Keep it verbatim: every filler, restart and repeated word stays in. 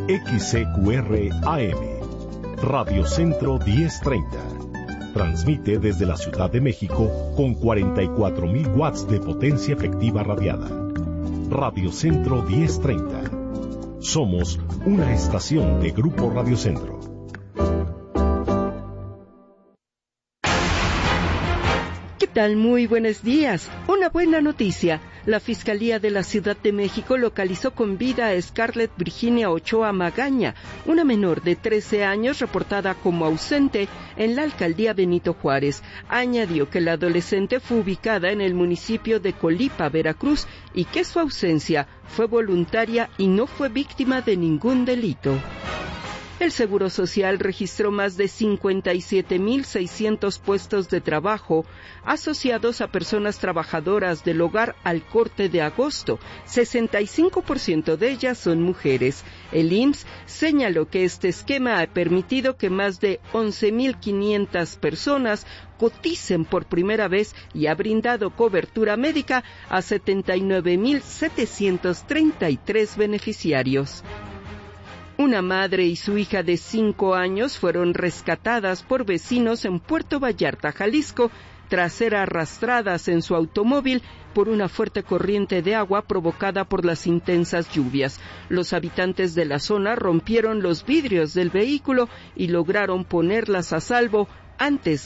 X C Q R A M, Radio Centro diez treinta. Transmite desde la Ciudad de México con cuarenta y cuatro mil watts de potencia efectiva radiada. Radio Centro diez treinta. Somos una estación de Grupo Radio Centro. ¿Qué tal? Muy buenos días. Una buena noticia. La Fiscalía de la Ciudad de México localizó con vida a Scarlett Virginia Ochoa Magaña, una menor de trece años reportada como ausente en la alcaldía Benito Juárez. Añadió que la adolescente fue ubicada en el municipio de Colipa, Veracruz, y que su ausencia fue voluntaria y no fue víctima de ningún delito. El Seguro Social registró más de cincuenta y siete mil seiscientos puestos de trabajo asociados a personas trabajadoras del hogar al corte de agosto. sesenta y cinco por ciento de ellas son mujeres. El I M S S señaló que este esquema ha permitido que más de once mil quinientas personas coticen por primera vez y ha brindado cobertura médica a setenta y nueve mil setecientos treinta y tres beneficiarios. Una madre y su hija de cinco años fueron rescatadas por vecinos en Puerto Vallarta, Jalisco, tras ser arrastradas en su automóvil por una fuerte corriente de agua provocada por las intensas lluvias. Los habitantes de la zona rompieron los vidrios del vehículo y lograron ponerlas a salvo antes